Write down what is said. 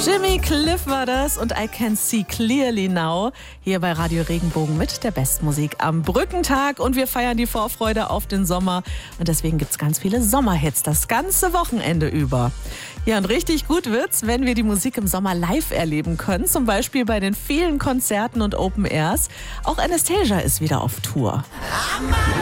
Jimmy Cliff war das und I Can See Clearly Now hier bei Radio Regenbogen mit der Bestmusik am Brückentag und wir feiern die Vorfreude auf den Sommer und deswegen gibt's ganz viele Sommerhits das ganze Wochenende über. Ja, und richtig gut wird's, wenn wir die Musik im Sommer live erleben können, zum Beispiel bei den vielen Konzerten und Open Airs. Auch Anastasia ist wieder auf Tour.